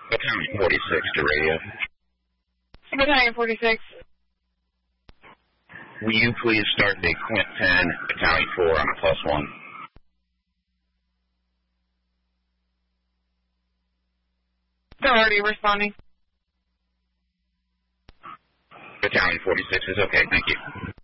Battalion 46 to radio. Battalion 46. Will you please start the Quint 10, Battalion 4 on a +1? They're already responding. Battalion 46 is okay, thank you.